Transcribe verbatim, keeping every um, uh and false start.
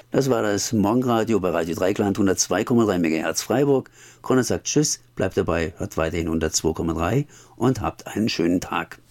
Das war das Morgenradio bei Radio Dreikland hundertzwei Komma drei Megahertz Freiburg. Conny sagt Tschüss, bleibt dabei, hört weiterhin hundertzwei Komma drei und habt einen schönen Tag.